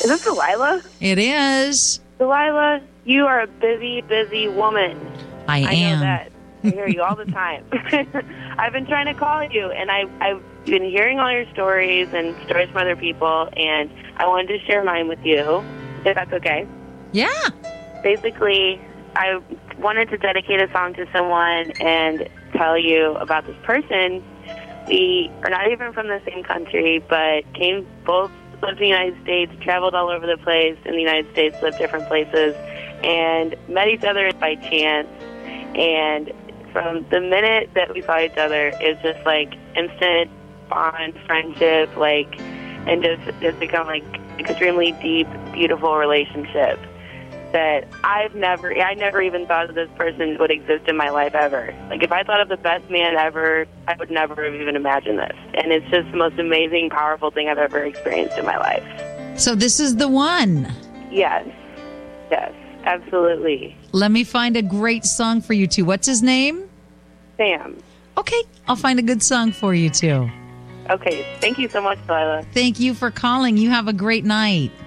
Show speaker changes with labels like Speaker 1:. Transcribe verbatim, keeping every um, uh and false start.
Speaker 1: Is this Delilah?
Speaker 2: It is.
Speaker 1: Delilah, you are a busy, busy woman.
Speaker 2: I,
Speaker 1: I
Speaker 2: am.
Speaker 1: know that. I hear you all the time. I've been trying to call you, and I, I've been hearing all your stories and stories from other people, and I wanted to share mine with you, if that's okay.
Speaker 2: Yeah.
Speaker 1: Basically, I wanted to dedicate a song to someone and tell you about this person. We are not even from the same country, but came both lived in the United States, traveled all over the place in the United States, lived different places, and met each other by chance. And from the minute that we saw each other, it was just like instant bond, friendship, like, and just it's become like extremely deep, beautiful relationship that I've never, I never even thought that this person would exist in my life ever. Like, if I thought of the best man ever, I would never have even imagined this. And it's just the most amazing, powerful thing I've ever experienced in my life.
Speaker 2: So this is the one.
Speaker 1: Yes. Yes, absolutely.
Speaker 2: Let me find a great song for you two. What's his name?
Speaker 1: Sam.
Speaker 2: Okay, I'll find a good song for you too.
Speaker 1: Okay, thank you so much, Delilah.
Speaker 2: Thank you for calling. You have a great night.